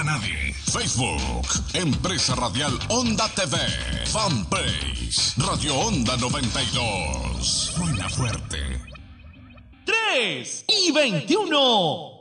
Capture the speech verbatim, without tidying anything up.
nadie. Facebook, Empresa Radial Onda T V. Fanpage, Radio Onda noventa y dos. Suena fuerte. tres y veintiuno.